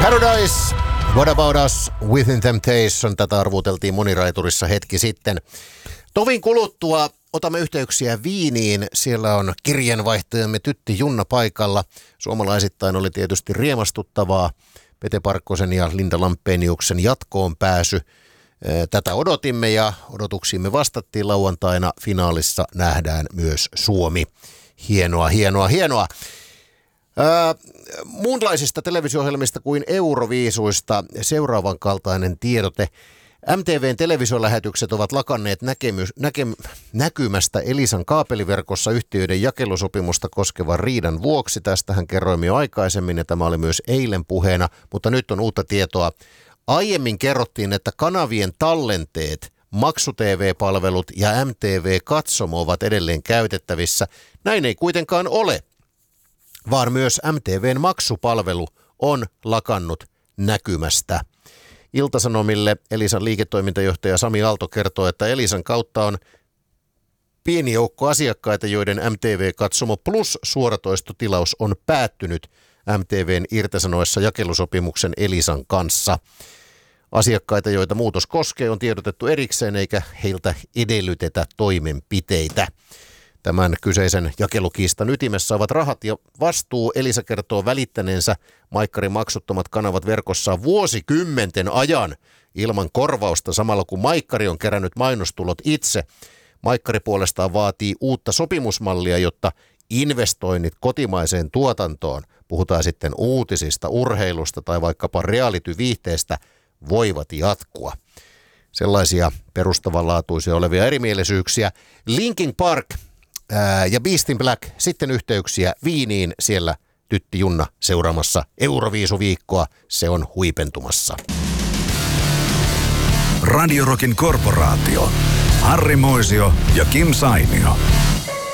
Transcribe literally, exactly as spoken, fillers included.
Paradise, What About Us, Within Temptation. Tätä arvuuteltiin Moniraiturissa hetki sitten. Tovin kuluttua otamme yhteyksiä Wieniin. Siellä on kirjeenvaihtajamme Tytti Junna paikalla. Suomalaisittain oli tietysti riemastuttavaa Pete Parkkosen ja Linda Lampeniuksen jatkoon pääsy. Tätä odotimme ja odotuksiimme vastattiin. Lauantaina finaalissa nähdään myös Suomi. Hienoa, hienoa, hienoa. Ää, muunlaisista televisio-ohjelmista kuin Euroviisuista seuraavan kaltainen tiedote. M T V:n televisiolähetykset ovat lakanneet näkemys, näke, näkymästä Elisan kaapeliverkossa yhtiöiden jakelusopimusta koskevan riidan vuoksi. Tästähän kerroimme jo aikaisemmin ja tämä oli myös eilen puheena, mutta nyt on uutta tietoa. Aiemmin kerrottiin, että kanavien tallenteet, maksu-T V-palvelut ja M T V-katsomo ovat edelleen käytettävissä. Näin ei kuitenkaan ole, vaan myös M T V:n maksupalvelu on lakannut näkymästä. Ilta-Sanomille Elisan liiketoimintajohtaja Sami Aalto kertoo, että Elisan kautta on pieni joukko asiakkaita, joiden M T V-katsomo plus suoratoistotilaus on päättynyt M T V:n irtisanoessa jakelusopimuksen Elisan kanssa. Asiakkaita, joita muutos koskee, on tiedotettu erikseen eikä heiltä edellytetä toimenpiteitä. Tämän kyseisen jakelukiistan ytimessä ovat rahat ja vastuu. Elisa kertoo välittäneensä Maikkarin maksuttomat kanavat verkossaan vuosikymmenten ajan ilman korvausta samalla kun Maikkari on kerännyt mainostulot itse. Maikkari puolestaan vaatii uutta sopimusmallia, jotta investoinnit kotimaiseen tuotantoon, puhutaan sitten uutisista, urheilusta tai vaikkapa reality-viihteestä, voivat jatkua. Sellaisia perustavanlaatuisia olevia erimielisyyksiä. Linkin Park ää, ja Beast in Black, sitten yhteyksiä Wieniin, siellä Tytti Junna seuraamassa Euroviisuviikkoa, se on huipentumassa. Radio Rockin korporaatio, Harri Moisio ja Kim Sainio.